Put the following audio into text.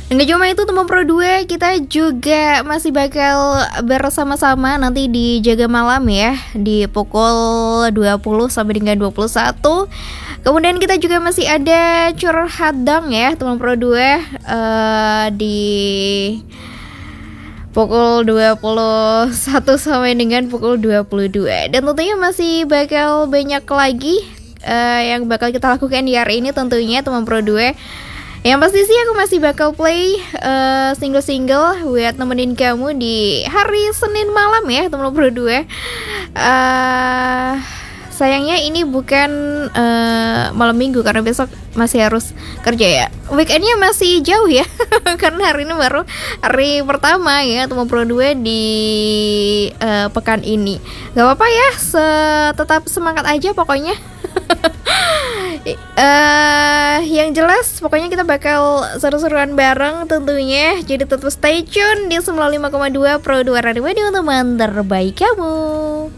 Nggak cuma itu teman Pro 2, kita juga masih bakal bersama-sama nanti di Jaga Malam ya, di pukul 20 sampai dengan 21. Kemudian kita juga masih ada curhat dong ya teman Pro 2 di pukul 21 sampai dengan pukul 22. Dan tentunya masih bakal banyak lagi yang bakal kita lakukan di hari ini tentunya teman Pro 2. Yang pasti sih aku masih bakal play single-single buat nemenin kamu di hari Senin malam ya teman Pro 2. Sayangnya ini bukan malam minggu karena besok masih harus kerja ya. Weekendnya masih jauh ya karena hari ini baru hari pertama ya teman Pro 2 di pekan ini. Gak apa-apa ya, tetap semangat aja pokoknya. Yang jelas pokoknya kita bakal seru-seruan bareng tentunya. Jadi tetap stay tune di 95,2 Pro 2 Radio, teman terbaik kamu.